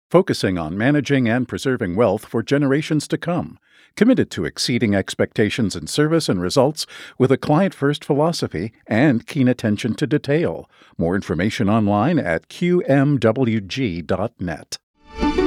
focusing on managing and preserving wealth for generations to come, committed to exceeding expectations in service and results with a client-first philosophy and keen attention to detail. More information online at qmwg.net.